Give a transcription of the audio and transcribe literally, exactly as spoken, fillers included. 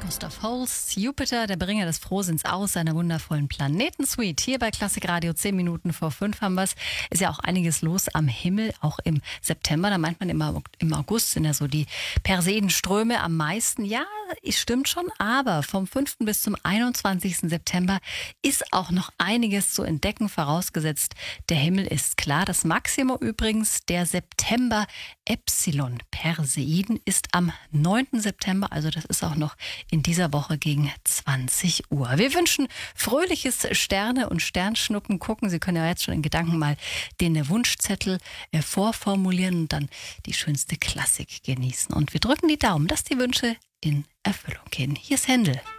Gustav Holst, Jupiter, der Bringer des Frohsinns aus seiner wundervollen Planetensuite. Hier bei Klassik Radio, zehn Minuten vor fünf haben wir es. Ist ja auch einiges los am Himmel, auch im September. Da meint man immer, im August sind ja so die Perseidenströme am meisten. Ja, es stimmt schon, aber vom fünften bis zum einundzwanzigsten September ist auch noch einiges zu entdecken, vorausgesetzt, der Himmel ist klar. Das Maximum übrigens, der September Epsilon Perseiden, ist am neunten September, also das ist auch noch in dieser Woche gegen zwanzig Uhr. Wir wünschen fröhliches Sterne- und Sternschnuppen gucken. Sie können ja jetzt schon in Gedanken mal den Wunschzettel äh, vorformulieren und dann die schönste Klassik genießen. Und wir drücken die Daumen, dass die Wünsche in Erfüllung gehen. Hier ist Händel.